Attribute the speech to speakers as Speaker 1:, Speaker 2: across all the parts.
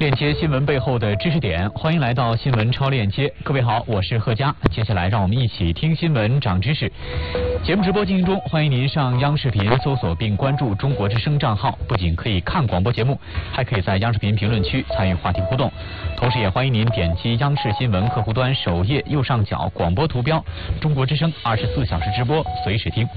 Speaker 1: 链接新闻背后的知识点，欢迎来到新闻超链接。各位好，我是贺佳。接下来让我们一起听新闻长知识。节目直播进行中，欢迎您上央视频搜索并关注中国之声账号，不仅可以看广播节目，还可以在央视频评论区参与话题互动。同时也欢迎您点击央视新闻客户端首页右上角广播图标，中国之声24小时直播，随时听。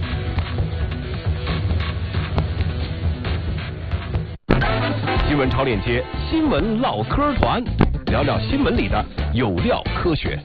Speaker 2: 新闻超链接，新闻唠嗑团，聊聊新闻里的有料科学。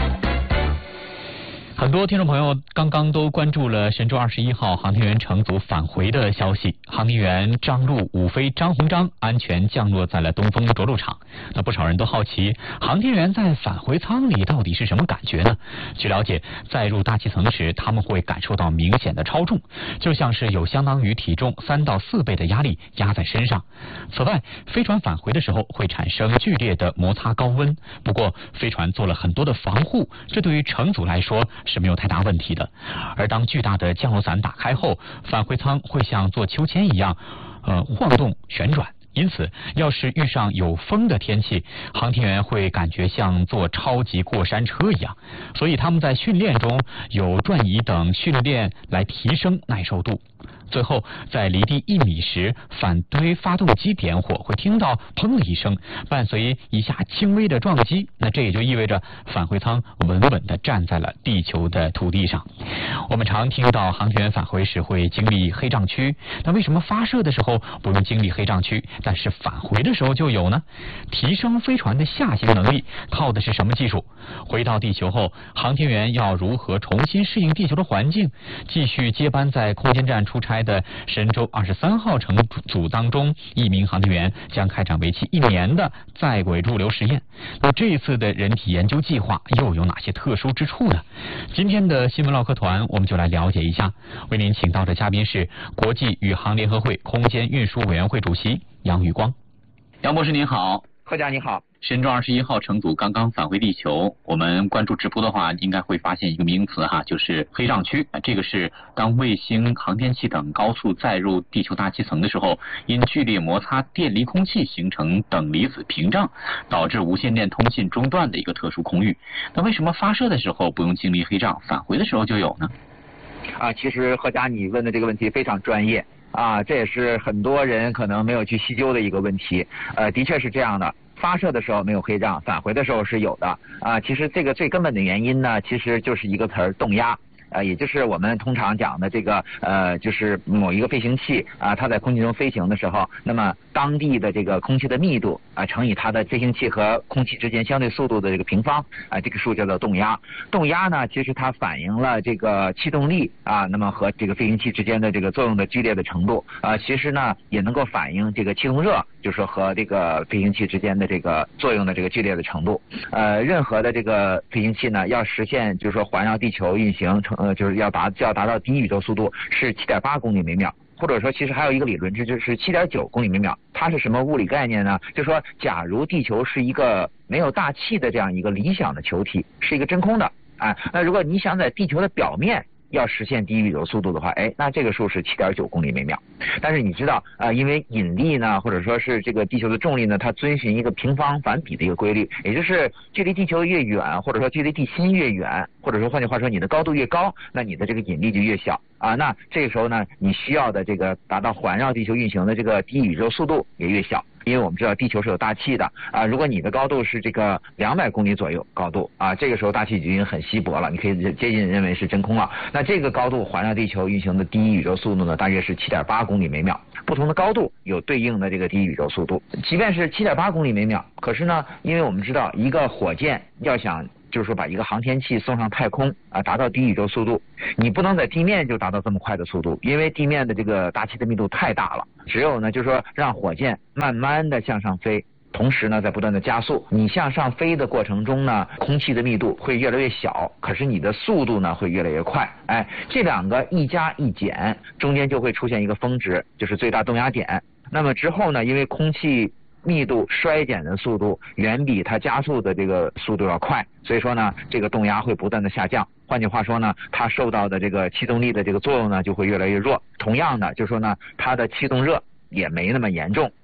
Speaker 1: 很多听众朋友刚刚都关注了神舟21号航天员乘组返回的消息，航天员张陆、伍飞、张鸿章安全降落在了东风着陆场。那不少人都好奇，航天员在返回舱里到底是什么感觉呢？据了解，在入大气层时，他们会感受到明显的超重，就像是有相当于体重3到4倍的压力压在身上。此外，飞船返回的时候会产生剧烈的摩擦高温，不过飞船做了很多的防护，这对于乘组来说是没有太大问题的。而当巨大的降落伞打开后，返回舱会像坐秋千一样晃动旋转，因此要是遇上有风的天气，航天员会感觉像坐超级过山车一样。所以他们在训练中有转移等训练来提升耐受度。最后在离地1米时，反推发动机点火，会听到砰的一声，伴随一下轻微的撞击，那这也就意味着返回舱稳稳地站在了地球的土地上。我们常听到航天员返回时会经历黑障区，那为什么发射的时候不用经历黑障区，但是返回的时候就有呢？提升飞船的下行能力靠的是什么技术？回到地球后，航天员要如何重新适应地球的环境？继续接班在空间站出差的神舟23号乘组当中，1名航天员将开展为期1年的在轨驻留实验。那这一次的人体研究计划又有哪些特殊之处呢？今天的新闻唠嗑团我们就来了解一下。为您请到的嘉宾是国际宇航联合会空间运输委员会主席杨宇光。杨博士您好。
Speaker 3: 贺佳你好。
Speaker 1: 神舟21号乘组刚刚返回地球，我们关注直播的话，应该会发现一个名词哈，就是黑障区。这个是当卫星、航天器等高速载入地球大气层的时候，因剧烈摩擦电离空气形成等离子屏障，导致无线电通信中断的一个特殊空域。那为什么发射的时候不用经历黑障，返回的时候就有呢？
Speaker 3: 其实贺佳你问的这个问题非常专业这也是很多人可能没有去细究的一个问题。的确是这样的。发射的时候没有黑障，返回的时候是有的其实这个最根本的原因呢，其实就是一个词儿，动压。也就是我们通常讲的这个就是某一个飞行器它在空气中飞行的时候，那么当地的这个空气的密度乘以它的飞行器和空气之间相对速度的这个平方这个数叫做动压。动压呢，其实它反映了这个气动力那么和这个飞行器之间的这个作用的剧烈的程度其实呢也能够反映这个气动热，就是说和这个飞行器之间的这个作用的这个剧烈的程度。任何的这个飞行器呢，要实现就是说环绕地球运行就是要达到第一宇宙速度是7.8公里每秒，或者说其实还有一个理论就是7.9公里每秒。它是什么物理概念呢？就是说假如地球是一个没有大气的这样一个理想的球体，是一个真空的那如果你想在地球的表面要实现第一宇宙速度的话那这个数是7.9公里每秒。但是你知道因为引力呢，或者说是这个地球的重力呢，它遵循一个平方反比的一个规律，也就是距离地球越远，或者说距离地心越远，或者说换句话说你的高度越高，那你的这个引力就越小那这个时候呢，你需要的这个达到环绕地球运行的这个第一宇宙速度也越小。因为我们知道地球是有大气的如果你的高度是这个200公里左右高度这个时候大气已经很稀薄了，你可以接近认为是真空了。那这个高度环绕地球运行的第一宇宙速度呢，大约是7.8公里每秒。不同的高度有对应的这个第一宇宙速度。即便是7.8公里每秒，可是呢，因为我们知道一个火箭要想就是说把一个航天器送上太空达到第一宇宙速度，你不能在地面就达到这么快的速度，因为地面的这个大气的密度太大了。只有呢，就是说让火箭慢慢的向上飞，同时呢在不断的加速。你向上飞的过程中呢，空气的密度会越来越小，可是你的速度呢会越来越快。这两个一加一减，中间就会出现一个峰值，就是最大动压点。那么之后呢，因为空气密度衰减的速度远比它加速的这个速度要快，所以说呢，这个动压会不断的下降。换句话说呢，它受到的这个气动力的这个作用呢就会越来越弱。同样的，就是说呢，它的气动热也没那么严重。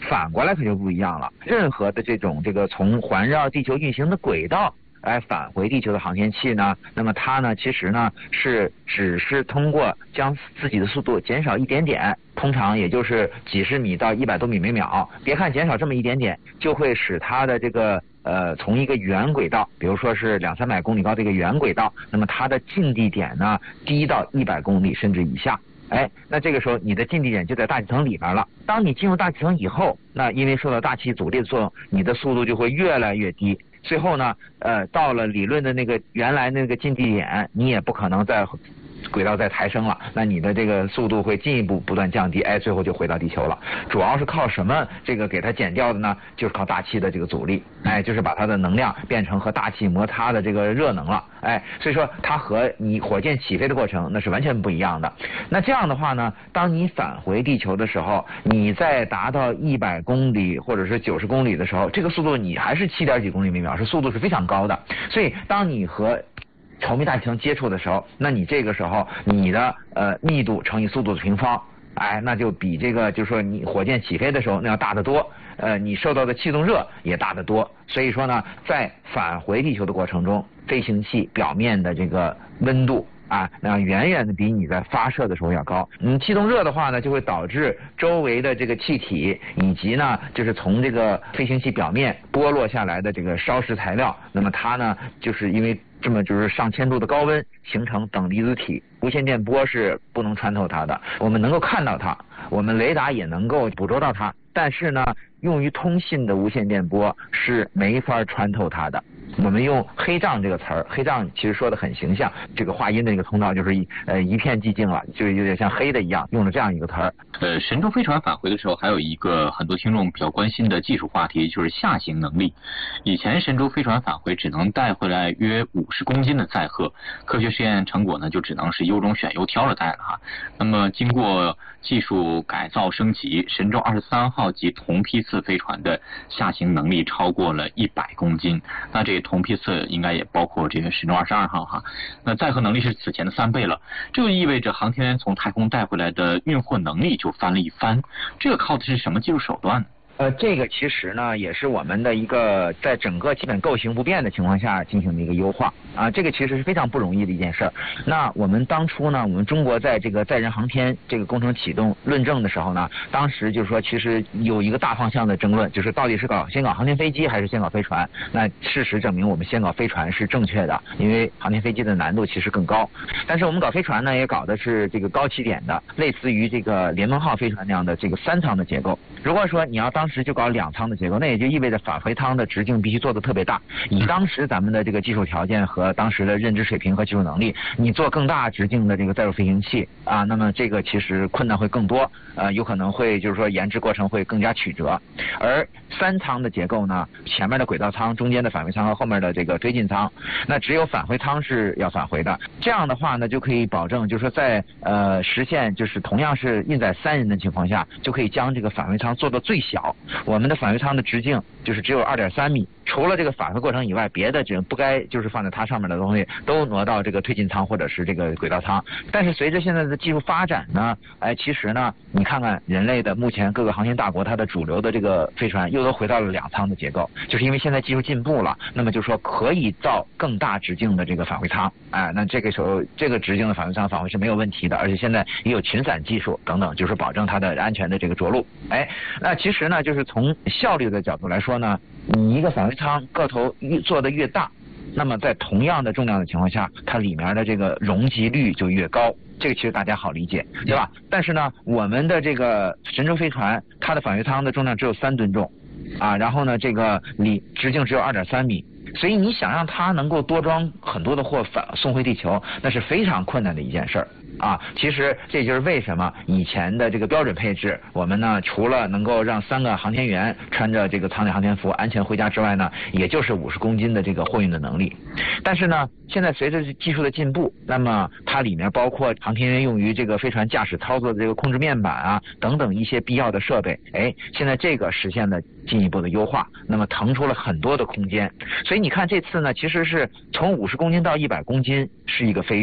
Speaker 3: 反过来可就不一样了。任何的这个从环绕地球运行的轨道来返回地球的航天器呢，那么它呢其实呢只是通过将自己的速度减少一点点，通常也就是几十米到100多米每秒。别看减少这么一点点，就会使它的这个从一个圆轨道，比如说是200-300公里高的一个圆轨道，那么它的近地点呢低到100公里甚至以下。那这个时候你的近地点就在大气层里边了。当你进入大气层以后，那因为受到大气阻力的作用，你的速度就会越来越低。最后呢，到了理论的那个原来那个近地点，你也不可能在轨道再抬升了，那你的这个速度会进一步不断降低，最后就回到地球了。主要是靠什么这个给它减掉的呢？就是靠大气的这个阻力，就是把它的能量变成和大气摩擦的这个热能了，所以说它和你火箭起飞的过程那是完全不一样的。那这样的话呢，当你返回地球的时候，你在达到100公里或者是90公里的时候，这个速度你还是7点几公里每秒，速度是非常高的。所以当你和稠密大气层接触的时候，那你这个时候你的密度乘以速度的平方，那就比这个就是说你火箭起飞的时候那要大得多，你受到的气动热也大得多。所以说呢，在返回地球的过程中，飞行器表面的这个温度那远远的比你在发射的时候要高。气动热的话呢，就会导致周围的这个气体以及呢，就是从这个飞行器表面剥落下来的这个烧蚀材料，那么它呢，就是因为这么就是上千度的高温形成等离子体，无线电波是不能穿透它的。我们能够看到它，我们雷达也能够捕捉到它，但是呢，用于通信的无线电波是没法穿透它的。我们用黑障这个词儿，黑障其实说的很形象，这个话音的那个通道就是一片寂静了，就有点像黑的一样，用了这样一个词儿。
Speaker 1: 神舟飞船返回的时候，还有一个很多听众比较关心的技术话题，就是下行能力。以前神舟飞船返回只能带回来约50公斤的载荷，科学实验成果呢就只能是优中选优挑着带了哈。那么经过技术改造升级，神舟23号及同批次飞船的下行能力超过了100公斤。那这同批次应该也包括这个神舟22号哈。那载荷能力是此前的3倍了，这就意味着航天员从太空带回来的运货能力就翻了一番。这个靠的是什么技术手段呢？
Speaker 3: 这个其实呢也是我们的一个在整个基本构型不变的情况下进行的一个优化这个其实是非常不容易的一件事儿。那我们当初呢，我们中国在这个载人航天这个工程启动论证的时候呢，当时就是说其实有一个大方向的争论，就是到底是先搞航天飞机还是先搞飞船。那事实证明我们先搞飞船是正确的，因为航天飞机的难度其实更高。但是我们搞飞船呢，也搞的是这个高起点的，类似于这个联盟号飞船那样的这个3舱的结构。如果说你要当时就搞2舱的结构，那也就意味着返回舱的直径必须做得特别大。以当时咱们的这个技术条件和当时的认知水平和技术能力，你做更大直径的这个载入飞行器那么这个其实困难会更多，有可能会就是说研制过程会更加曲折。而3舱的结构呢，前面的轨道舱、中间的返回舱和后面的这个推进舱，那只有返回舱是要返回的。这样的话呢，就可以保证就是说在实现就是同样是运载3人的情况下，就可以将这个返回舱做到最小。我们的返回舱的直径就是只有2.3米，除了这个返回过程以外，别的不该就是放在它上面的东西都挪到这个推进舱或者是这个轨道舱。但是随着现在的技术发展呢，其实呢，你看看人类的目前各个航天大国，它的主流的这个飞船又都回到了2舱的结构，就是因为现在技术进步了，那么就说可以造更大直径的这个返回舱，那这个时候这个直径的返回舱返回是没有问题的，而且现在也有群散技术等等，就是保证它的安全的这个着陆。那其实呢，就是从效率的角度来说呢，你一个返回舱个头做得越大，那么在同样的重量的情况下，它里面的这个容积率就越高。这个其实大家好理解，对吧？但是呢，我们的这个神舟飞船，它的返回舱的重量只有3吨重然后呢，这个直径只有2.3米。所以你想让它能够多装很多的货送回地球，那是非常困难的一件事儿其实这就是为什么以前的这个标准配置，我们呢除了能够让3个航天员穿着这个舱内航天服安全回家之外呢，也就是50公斤的这个货运的能力。但是呢，现在随着技术的进步，那么它里面包括航天员用于这个飞船驾驶操作的这个控制面板等等一些必要的设备，现在这个实现了进一步的优化，那么腾出了很多的空间。所以你看这次呢，其实是从50公斤到100公斤是一个飞跃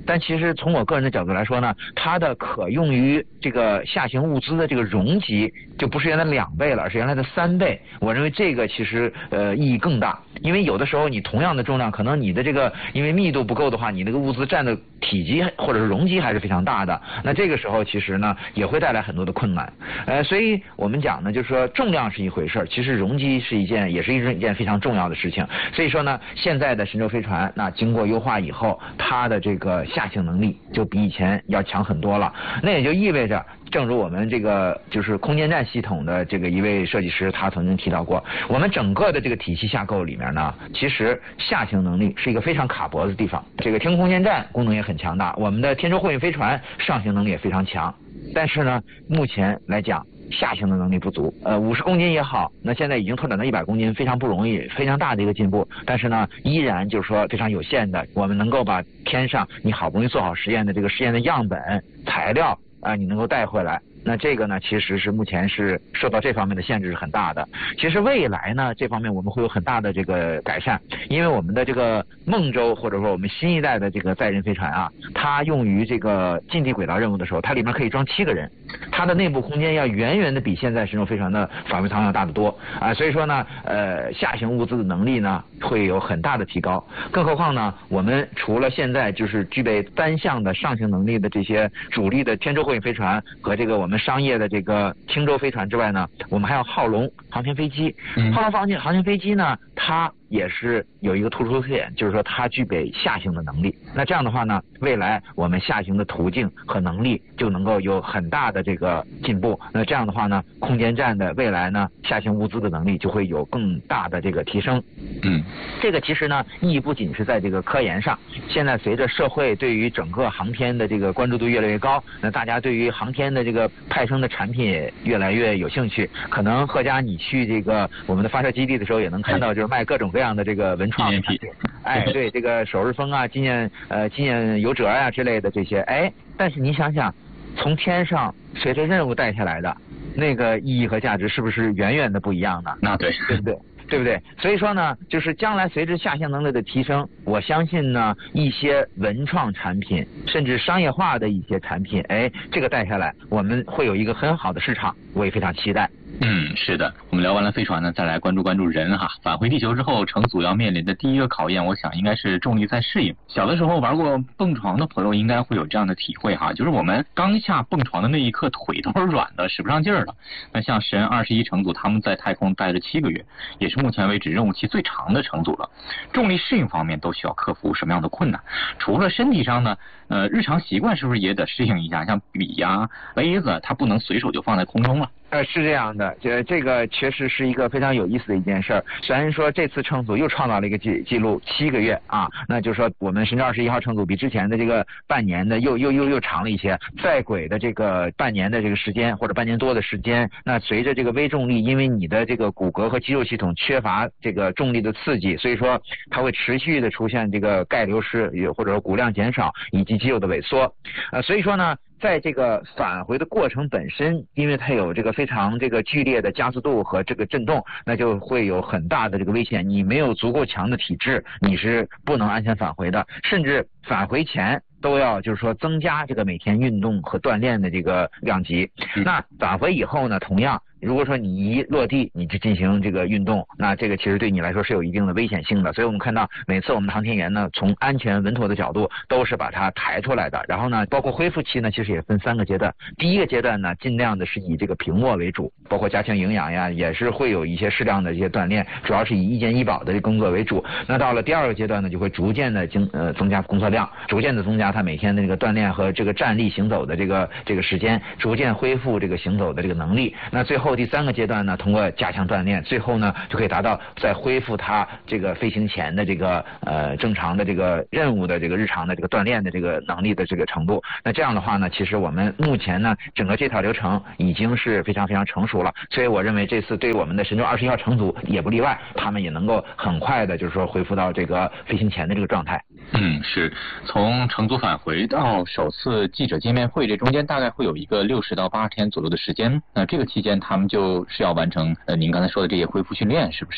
Speaker 3: 但其实从我个人的角度来说呢，它的可用于这个下行物资的这个容积就不是原来2倍了，而是原来的3倍。我认为这个其实意义更大，因为有的时候你同样的重量，可能你的这个因为密度不够的话，你那个物资占的体积或者是容积还是非常大的。那这个时候其实呢也会带来很多的困难。所以我们讲呢，就是说重量是一回事，其实容积是一件非常重要的事情。所以说呢，现在的神舟飞船那经过优化以后，它的这个下行能力就比以前要强很多了。那也就意味着，正如我们这个就是空间站系统的这个一位设计师他曾经提到过，我们整个的这个体系架构里面呢，其实下行能力是一个非常卡脖子的地方。这个天空空间站功能也很强大，我们的天舟货运飞船上行能力也非常强，但是呢，目前来讲下行的能力不足。50公斤也好，那现在已经拓展到100公斤，非常不容易，非常大的一个进步。但是呢，依然就是说非常有限的，我们能够把天上你好不容易做好实验的这个实验的样本材料你能够带回来。那这个呢，其实是目前是受到这方面的限制是很大的。其实未来呢，这方面我们会有很大的这个改善，因为我们的这个梦舟或者说我们新一代的这个载人飞船它用于这个近地轨道任务的时候，它里面可以装7个人，它的内部空间要远远的比现在神舟飞船的返回舱要大得多所以说呢，下行物资的能力呢会有很大的提高。更何况呢，我们除了现在就是具备单向的上行能力的这些主力的天舟货运飞船和这个我们商业的这个轻舟飞船之外呢，我们还有浩龙航天飞机。浩龙航天飞机呢，它也是有一个突出特点，就是说它具备下行的能力。那这样的话呢，未来我们下行的途径和能力就能够有很大的这个进步。那这样的话呢，空间站的未来呢，下行物资的能力就会有更大的这个提升。这个其实呢，意义不仅是在这个科研上。现在随着社会对于整个航天的这个关注度越来越高，那大家对于航天的这个派生的产品也越来越有兴趣。可能贺佳你去这个我们的发射基地的时候，也能看到就是卖各种各样的这个文创产品。对，这个首日风纪念游折之类的这些。但是你想想，从天上随着任务带下来的那个意义和价值，是不是远远的不一样呢？
Speaker 1: 那对
Speaker 3: 不对？所以说呢，就是将来随着下行能力的提升，我相信呢，一些文创产品甚至商业化的一些产品，这个带下来，我们会有一个很好的市场，我也非常期待。
Speaker 1: 是的，我们聊完了飞船呢，再来关注人哈。返回地球之后，乘组要面临的第一个考验，我想应该是重力再适应。小的时候玩过蹦床的朋友应该会有这样的体会哈，就是我们刚下蹦床的那一刻，腿都是软的，使不上劲儿了。那像神21乘组，他们在太空待了7个月，也是目前为止任务期最长的乘组了。重力适应方面都需要克服什么样的困难？除了身体上呢，日常习惯是不是也得适应一下？像笔杯子，它不能随手就放在空中了。
Speaker 3: 是这样的，这个确实是一个非常有意思的一件事儿。虽然说这次乘组又创造了一个记录，7个月那就是说我们神舟21号乘组比之前的这个半年的又长了一些，在轨的这个半年的这个时间或者半年多的时间，那随着这个微重力，因为你的这个骨骼和肌肉系统缺乏这个重力的刺激，所以说它会持续的出现这个钙流失或者说骨量减少以及肌肉的萎缩所以说呢，在这个返回的过程本身，因为它有这个非常这个剧烈的加速度和这个震动，那就会有很大的这个危险。你没有足够强的体质，你是不能安全返回的，甚至返回前都要就是说增加这个每天运动和锻炼的这个量级。那返回以后呢，同样如果说你一落地你就进行这个运动，那这个其实对你来说是有一定的危险性的。所以我们看到每次我们的航天员呢，从安全稳妥的角度都是把它抬出来的。然后呢，包括恢复期呢，其实也分3个阶段。第一个阶段呢，尽量的是以这个平卧为主，包括加强营养也是会有一些适量的一些锻炼，主要是以一健医保的工作为主。那到了第2个阶段呢，就会逐渐的增加工作量，逐渐的增加他每天的这个锻炼和这个站立行走的这个时间，逐渐恢复这个行走的这个能力。那最后第3个阶段呢，通过加强锻炼，最后呢就可以达到在恢复他这个飞行前的这个正常的这个任务的这个日常的这个锻炼的这个能力的这个程度。那这样的话呢，其实我们目前呢整个这套流程已经是非常非常成熟了，所以我认为这次对于我们的神舟21号乘组也不例外，他们也能够很快的就是说恢复到这个飞行前的这个状态。
Speaker 1: 是从乘组返回到首次记者见面会，这中间大概会有一个60到80天左右的时间。那这个期间他们就是要完成您刚才说的这些恢复训练，是不是？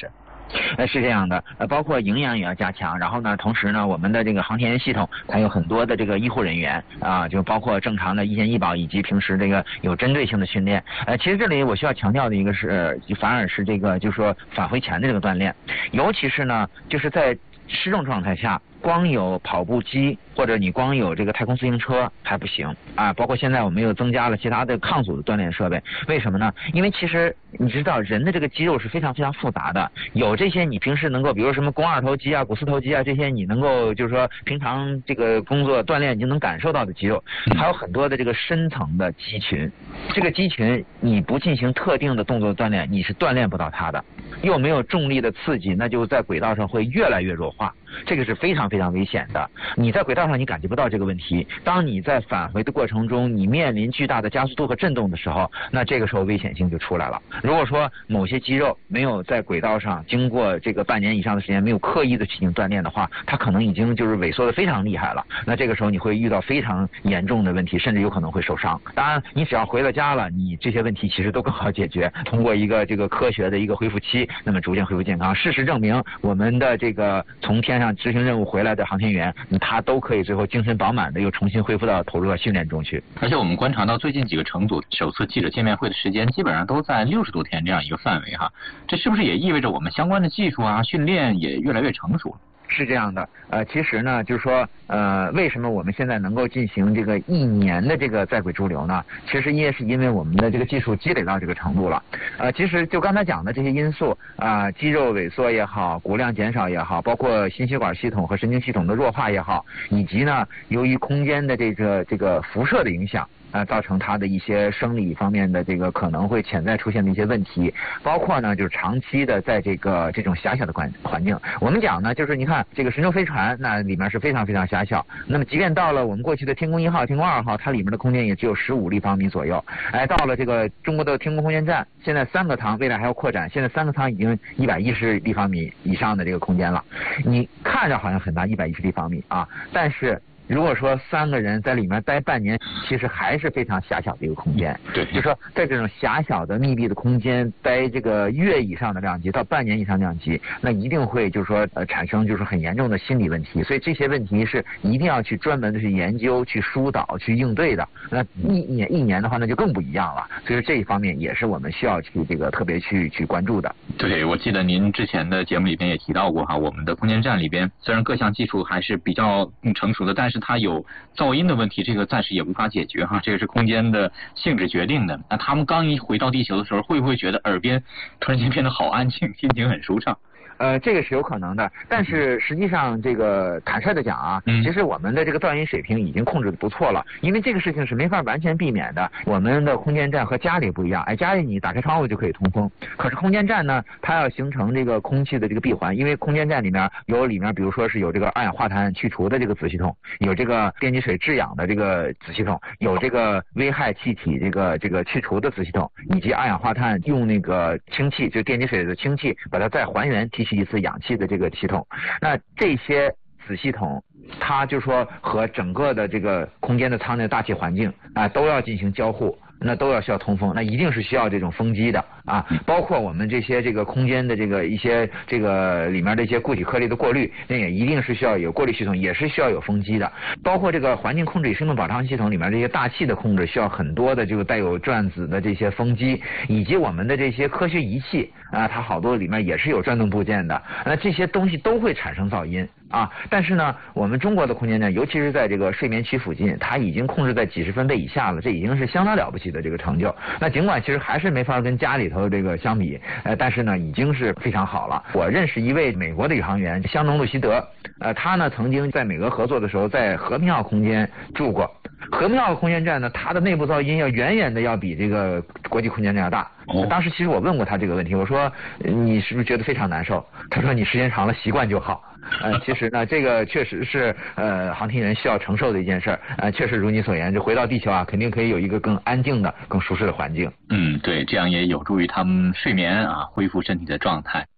Speaker 3: 是这样的，包括营养也要加强，然后呢，同时呢，我们的这个航天员系统还有很多的这个医护人员啊，就包括正常的医健医保以及平时这个有针对性的训练。其实这里我需要强调的一个是，反而是这个就是说返回前的这个锻炼，尤其是呢，就是在失重状态下，光有跑步机或者你光有这个太空自行车还不行啊，包括现在我们又增加了其他的抗阻的锻炼设备。为什么呢？因为其实你知道人的这个肌肉是非常非常复杂的，有这些你平时能够比如什么肱二头肌啊、股四头肌啊这些你能够就是说平常这个工作锻炼你就能感受到的肌肉，还有很多的这个深层的肌群，这个肌群你不进行特定的动作锻炼你是锻炼不到它的，又没有重力的刺激，那就在轨道上会越来越弱化，这个是非常非常危险的。你在轨道上你感觉不到这个问题，当你在返回的过程中你面临巨大的加速度和震动的时候，那这个时候危险性就出来了。如果说某些肌肉没有在轨道上经过这个半年以上的时间没有刻意的进行锻炼的话，它可能已经就是萎缩的非常厉害了，那这个时候你会遇到非常严重的问题，甚至有可能会受伤。当然你只要回了家了，你这些问题其实都更好解决，通过一个这个科学的一个恢复期，那么逐渐恢复健康。事实证明我们的这个从天上执行任务回来的航天员，他都可以最后精神饱满的又重新恢复到投入到训练中去。
Speaker 1: 而且我们观察到最近几个乘组首次记者见面会的时间基本上都在60多天这样一个范围哈，这是不是也意味着我们相关的技术啊训练也越来越成熟了？
Speaker 3: 是这样的，其实呢，就是说，为什么我们现在能够进行这个1年的这个在轨驻留呢？其实也是因为我们的这个技术积累到这个程度了。其实就刚才讲的这些因素肌肉萎缩也好，骨量减少也好，包括心血管系统和神经系统的弱化也好，以及呢，由于空间的这个辐射的影响。造成它的一些生理方面的这个可能会潜在出现的一些问题，包括呢就是长期的在这种狭小的环境。我们讲呢，就是你看这个神舟飞船，那里面是非常非常狭小。那么即便到了我们过去的天宫1号、天宫2号，它里面的空间也只有15立方米左右。到了这个中国的天宫空间站，现在3个舱，未来还要扩展，现在3个舱已经110立方米以上的这个空间了。你看着好像很大，110立方米啊，但是如果说3个人在里面待半年，其实还是非常狭小的一个空间。
Speaker 1: 对，
Speaker 3: 就是说在这种狭小的密闭的空间待这个月以上的量级到半年以上量级，那一定会就是说产生就是很严重的心理问题。所以这些问题是一定要去专门的去研究、去疏导、去应对的。那一年的话，那就更不一样了。所以这一方面也是我们需要去这个特别去关注的。
Speaker 1: 对，我记得您之前的节目里边也提到过哈，我们的空间站里边虽然各项技术还是比较成熟的，但是它有噪音的问题，这个暂时也无法解决哈，这个是空间的性质决定的。那他们刚一回到地球的时候，会不会觉得耳边突然间变得好安静，心情很舒畅？
Speaker 3: 这个是有可能的，但是实际上这个坦率的讲啊，其实我们的这个噪音水平已经控制的不错了，因为这个事情是没法完全避免的。我们的空间站和家里不一样，家里你打开窗户就可以通风，可是空间站呢，它要形成这个空气的这个闭环，因为空间站里面比如说是有这个二氧化碳去除的这个子系统，有这个电解水制氧的这个子系统，有这个危害气体这个去除的子系统，以及二氧化碳用那个氢气，就电解水的氢气把它再还原提取一次氧气的这个系统。那这些子系统它就说和整个的这个空间的舱内大气环境都要进行交互，那都要需要通风，那一定是需要这种风机的包括我们这些这个空间的这个一些这个里面的一些固体颗粒的过滤，那也一定是需要有过滤系统，也是需要有风机的。包括这个环境控制与生命保障系统里面这些大气的控制，需要很多的这个带有转子的这些风机，以及我们的这些科学仪器它好多里面也是有转动部件的，那这些东西都会产生噪音但是呢，我们中国的空间站，尤其是在这个睡眠区附近，它已经控制在几十分贝以下了，这已经是相当了不起的这个成就。那尽管其实还是没法跟家里头这个相比，但是呢，已经是非常好了。我认识一位美国的宇航员香农·路希德，他呢曾经在美俄合作的时候，在和平号空间住过。和平号空间站呢，它的内部噪音远远的要比这个国际空间站要大。当时其实我问过他这个问题，我说你是不是觉得非常难受？他说你时间长了习惯就好。其实呢，这个确实是航天员需要承受的一件事儿。确实如你所言，就回到地球肯定可以有一个更安静的、更舒适的环境。
Speaker 1: 对，这样也有助于他们睡眠恢复身体的状态。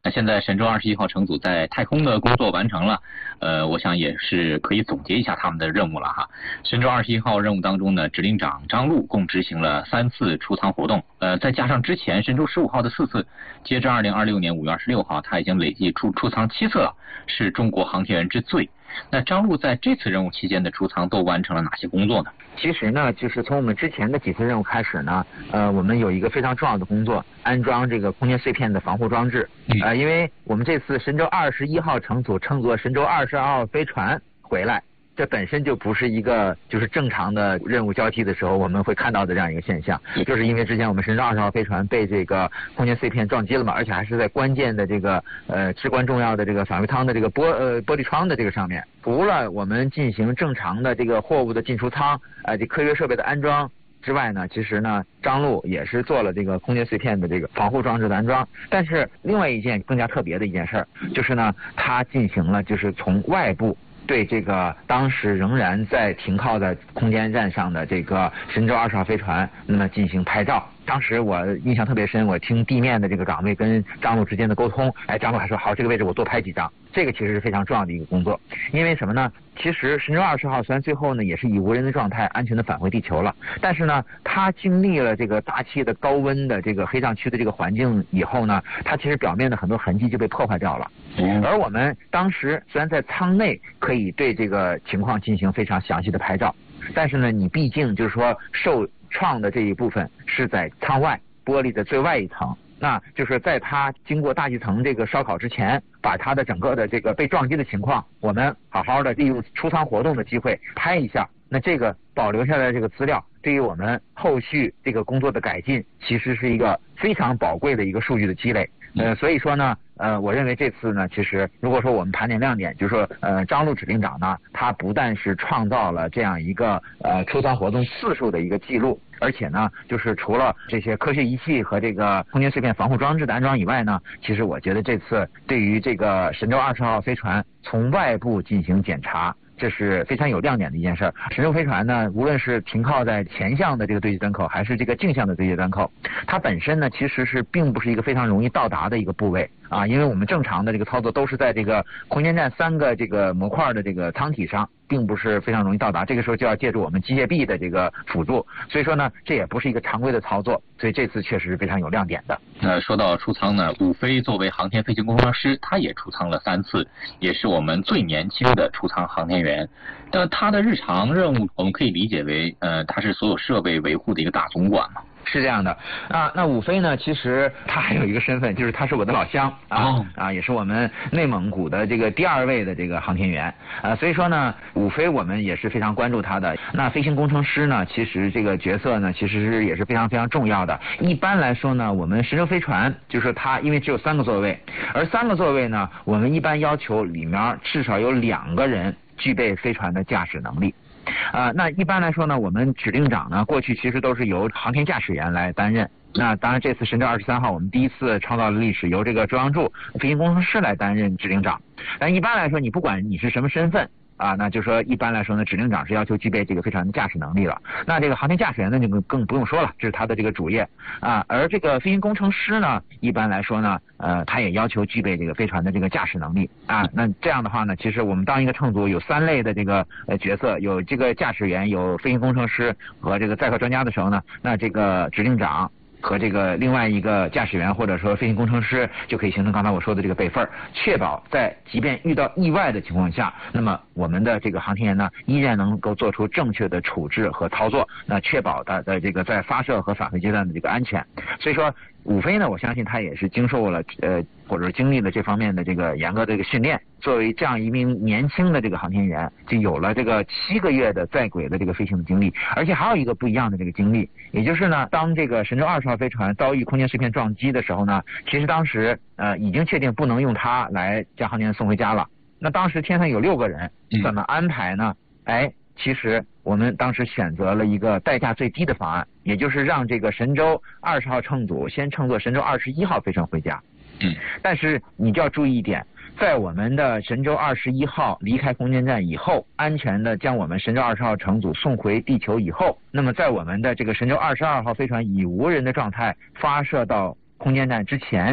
Speaker 1: 那现在神舟21号乘组在太空的工作完成了，我想也是可以总结一下他们的任务了哈。神舟21号任务当中呢，指令长张陆共执行了3次出舱活动，再加上之前神舟15号的4次，截至2026年5月26号，他已经累计出舱7次了，是中国航天员之最。那张陆在这次任务期间的出舱都完成了哪些工作呢？
Speaker 3: 其实呢，就是从我们之前的几次任务开始呢，我们有一个非常重要的工作，安装这个空间碎片的防护装置。因为我们这次神舟21号乘组乘坐神舟22号飞船回来，这本身就不是一个就是正常的任务交替的时候我们会看到的这样一个现象，就是因为之前我们神舟20号飞船被这个空间碎片撞击了嘛，而且还是在关键的这个至关重要的这个返回舱的这个玻璃窗的这个上面。除了我们进行正常的这个货物的进出舱这科学设备的安装之外呢，其实呢张陆也是做了这个空间碎片的这个防护装置的安装。但是另外一件更加特别的一件事儿，就是呢他进行了就是从外部对这个当时仍然在停靠在空间站上的这个神舟20号飞船那么进行拍照。当时我印象特别深，我听地面的这个岗位跟张陆之间的沟通，张陆还说好，这个位置我多拍几张。这个其实是非常重要的一个工作，因为什么呢？其实神舟20号虽然最后呢也是以无人的状态安全的返回地球了，但是呢它经历了这个大气的高温的这个黑障区的这个环境以后呢，它其实表面的很多痕迹就被破坏掉了。而我们当时虽然在舱内可以对这个情况进行非常详细的拍照，但是呢你毕竟就是说受创的这一部分是在舱外玻璃的最外一层，那就是在它经过大气层这个烧烤之前，把它的整个的这个被撞击的情况，我们好好的利用出舱活动的机会拍一下。那这个保留下来的这个资料，对于我们后续这个工作的改进，其实是一个非常宝贵的一个数据的积累。所以说呢，我认为这次呢，其实如果说我们盘点亮点，就是说，张陆指令长呢，他不但是创造了这样一个出舱活动次数的一个记录，而且呢，就是除了这些科学仪器和这个空间碎片防护装置的安装以外呢，其实我觉得这次对于这个神舟20号飞船从外部进行检查，这是非常有亮点的一件事。神舟飞船呢，无论是停靠在前向的这个对接端口，还是这个径向的对接端口，它本身呢其实是并不是一个非常容易到达的一个部位啊，因为我们正常的这个操作都是在这个空间站3个这个模块的这个舱体上，并不是非常容易到达，这个时候就要借助我们机械臂的这个辅助，所以说呢，这也不是一个常规的操作，所以这次确实是非常有亮点的。
Speaker 1: 说到出舱呢，伍飞作为航天飞行工程师，他也出舱了3次，也是我们最年轻的出舱航天员。但他的日常任务，我们可以理解为，他是所有设备维护的一个大总管嘛。
Speaker 3: 是这样的那伍飞呢，其实他还有一个身份，就是他是我的老乡也是我们内蒙古的这个第2位的这个航天员所以说呢，伍飞我们也是非常关注他的。那飞行工程师呢，其实这个角色呢，其实是也是非常非常重要的。一般来说呢，我们神舟飞船就是它因为只有3个座位，而3个座位呢，我们一般要求里面至少有2个人具备飞船的驾驶能力。那一般来说呢，我们指令长呢，过去其实都是由航天驾驶员来担任。那当然，这次神舟23号我们第一次创造了历史，由这个周阳柱飞行工程师来担任指令长。但一般来说，你不管你是什么身份那就是说一般来说呢，指令长是要求具备这个飞船的驾驶能力了。那这个航天驾驶员呢，就更不用说了，这是他的这个主业而这个飞行工程师呢，一般来说呢，他也要求具备这个飞船的这个驾驶能力那这样的话呢，其实我们当一个乘组有3类的这个角色，有这个驾驶员，有飞行工程师和这个载荷专家的时候呢，那这个指令长和这个另外一个驾驶员或者说飞行工程师就可以形成刚才我说的这个备份，确保在即便遇到意外的情况下，那么我们的这个航天员呢依然能够做出正确的处置和操作，那确保它的这个在发射和返回阶段的这个安全。所以说伍飞呢，我相信他也是经受了或者经历了这方面的这个严格的这个训练，作为这样一名年轻的这个航天员，就有了这个7个月的在轨的这个飞行的经历。而且还有一个不一样的这个经历，也就是呢，当这个神舟20号飞船遭遇空间碎片撞击的时候呢，其实当时已经确定不能用它来将航天员送回家了。那当时天上有6个人，怎么安排呢？其实我们当时选择了一个代价最低的方案，也就是让这个神舟20号乘组先乘坐神舟21号飞船回家。但是你就要注意一点，在我们的神舟21号离开空间站以后，安全的将我们神舟20号乘组送回地球以后，那么在我们的这个神舟22号飞船以无人的状态发射到空间站之前，